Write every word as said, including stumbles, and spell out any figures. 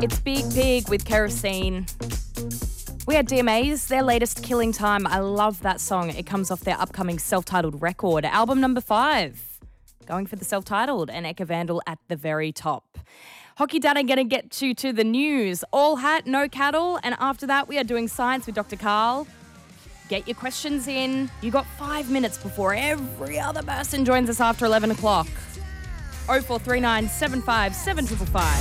It's Big Pig with Kerosene. We had D M As, their latest Killing Time. I love that song. It comes off their upcoming self-titled record, album number five. Going for the self-titled, and Eka Vandal at the very top. Hockey Dad, going to get you to the news. All hat, no cattle. And after that, we are doing science with Doctor Carl. Get your questions in. You got five minutes before every other person joins us after eleven o'clock. oh four three nine, seven five seven five five.